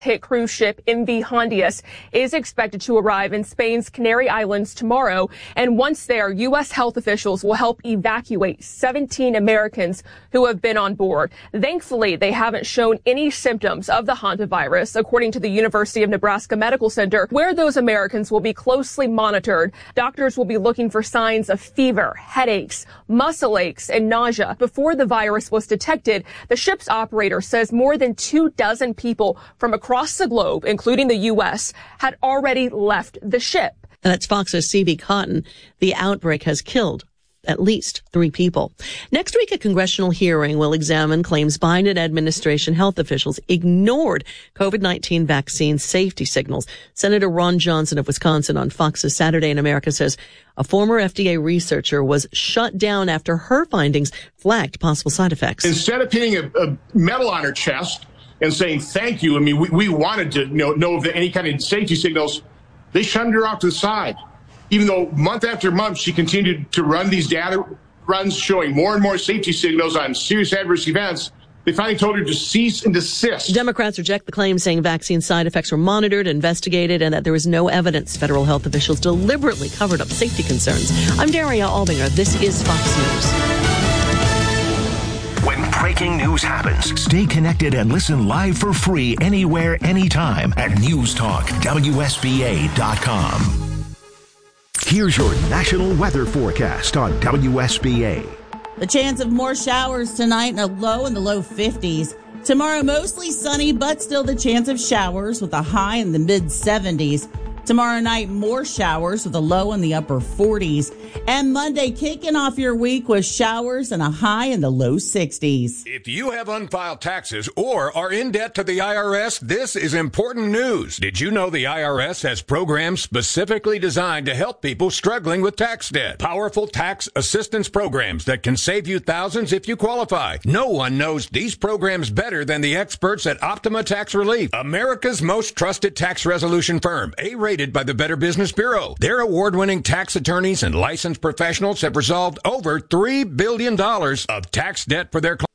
hit cruise ship MV Hondias is expected to arrive in Spain's Canary Islands tomorrow. And once there, U.S. health officials will help evacuate 17 Americans who have been on board. Thankfully, they haven't shown any symptoms of the hantavirus, according to the University of Nebraska Medical Center, where those Americans will be closely monitored. Doctors will be looking for signs of fever, headaches, muscle aches, and nausea. Before the virus was detected, the ship's operator says more than 24 people from across the globe, including the U.S., had already left the ship. And that's Fox's C.B. Cotton. The outbreak has killed at least 3 people. Next week, a congressional hearing will examine claims Biden administration health officials ignored COVID-19 vaccine safety signals. Senator Ron Johnson of Wisconsin on Fox's Saturday in America says a former FDA researcher was shut down after her findings flagged possible side effects. Instead of pinning a medal on her chest and saying thank you, I mean, we wanted to know of any kind of safety signals, they shunned her off to the side. Even though month after month she continued to run these data runs showing more and more safety signals on serious adverse events, they finally told her to cease and desist. Democrats reject the claim, saying vaccine side effects were monitored, investigated, and that there was no evidence federal health officials deliberately covered up safety concerns. I'm Daria Albinger. This is Fox News. When breaking news happens, stay connected and listen live for free anywhere, anytime at newstalkwsba.com. Here's your national weather forecast on WSBA. The chance of more showers tonight and a low in the low 50s. Tomorrow, mostly sunny, but still the chance of showers with a high in the mid 70s. Tomorrow night, more showers with a low in the upper 40s. And Monday, kicking off your week with showers and a high in the low 60s. If you have unfiled taxes or are in debt to the IRS, this is important news. Did you know the IRS has programs specifically designed to help people struggling with tax debt? Powerful tax assistance programs that can save you thousands if you qualify. No one knows these programs better than the experts at Optima Tax Relief, America's most trusted tax resolution firm, rated by the Better Business Bureau. Their award-winning tax attorneys and licensed professionals have resolved over $3 billion of tax debt for their clients.